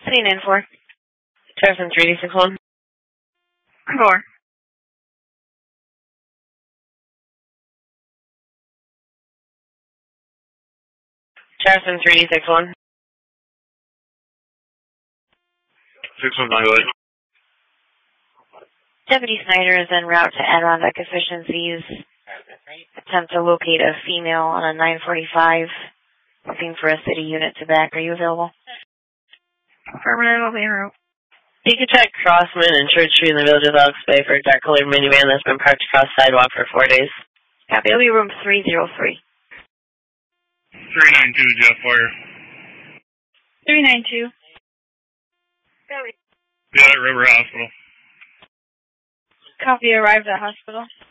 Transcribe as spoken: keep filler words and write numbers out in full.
three nine four. Jefferson three six one. Four. Jefferson three six one. six one nine, go ahead. Deputy Snyder is en route to Adirondack Efficiencies. Attempt to locate a female on a nine forty-five. Looking for a city unit to back. Are you available? Affirmative, I'll be en route. You can check Crossman and Church Street in the Village of Elks Bay for a dark colored minivan that's been parked across the sidewalk for four days. Copy. It'll be room three oh three. three nine two, Jeff Fire. three nine two. Yeah, River Hospital. Copy. Arrived at hospital.